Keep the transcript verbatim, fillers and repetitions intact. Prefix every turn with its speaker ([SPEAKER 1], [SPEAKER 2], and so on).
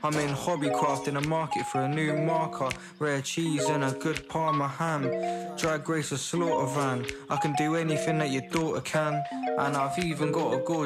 [SPEAKER 1] I'm in hobbycraft in a market for a new marker. Rare cheese and a good Parma ham. Drag race a slaughter van. I can do anything that your daughter can. And I've even got a gorgeous